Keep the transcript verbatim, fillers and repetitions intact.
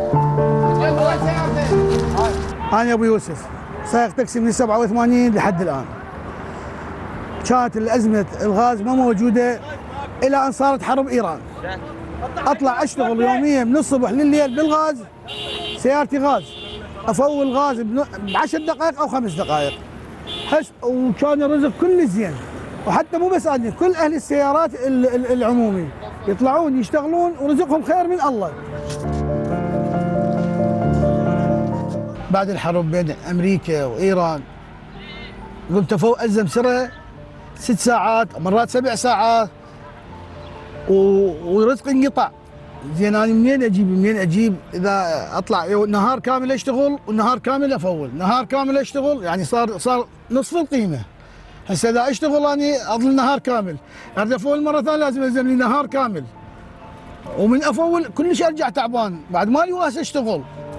أنا أبو يوسف سائق تاكسي من سبعة وثمانين لحد الآن. كانت الأزمة الغاز ما موجودة إلى أن صارت حرب إيران. أطلع أشتغل يوميا من الصبح لليل بالغاز، سيارتي غاز، أفول غاز بعشر دقائق أو خمس دقائق. حس وكان الرزق كله زين، وحتى مو بس أنا، كل أهل السيارات العمومي يطلعون يشتغلون ورزقهم خير من الله. بعد الحرب بين أمريكا وإيران قمت أفوق ألزم سرة ست ساعات مرات سبع ساعات ورزقي انقطع. زين أنا منين أجيب منين أجيب إذا أطلع نهار كامل أشتغل ونهار كامل أفول، نهار كامل أشتغل يعني صار صار نصف القيمة. هسه إذا أشتغل أنا أظل نهار كامل، أريد أفول مرة ثانية لازم ألزم لي نهار كامل، ومن أفول كلش أرجع تعبان بعد ما لي واسة أشتغل.